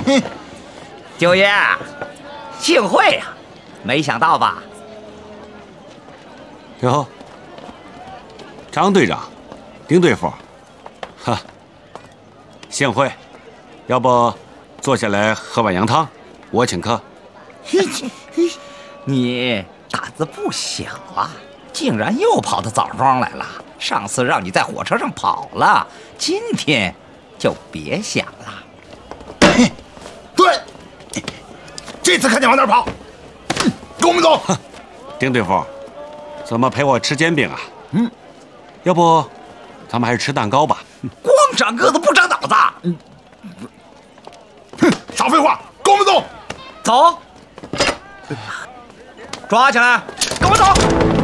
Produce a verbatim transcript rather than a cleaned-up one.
哼，九爷，幸会呀、啊，没想到吧？ 哟，张队长，丁队副，哈，幸会。要不坐下来喝碗羊汤，我请客。 你胆子不小啊，竟然又跑到枣庄来了。上次让你在火车上跑了，今天就别想了。 对，这次看见往哪儿跑，跟我们走。 丁队副，怎么陪我吃煎饼啊？ 嗯， 要不咱们还是吃蛋糕吧。 光长个子不长脑子。 嗯，哼，少废话，跟我们走。 走，抓起来，跟我走。